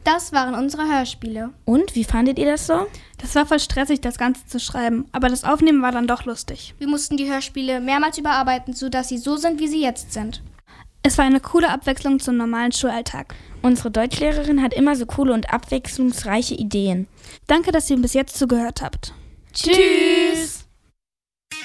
Das waren unsere Hörspiele. Und, wie fandet ihr das so? Das war voll stressig, das Ganze zu schreiben, aber das Aufnehmen war dann doch lustig. Wir mussten die Hörspiele mehrmals überarbeiten, sodass sie so sind, wie sie jetzt sind. Es war eine coole Abwechslung zum normalen Schulalltag. Unsere Deutschlehrerin hat immer so coole und abwechslungsreiche Ideen. Danke, dass ihr bis jetzt zugehört habt. Tschüss!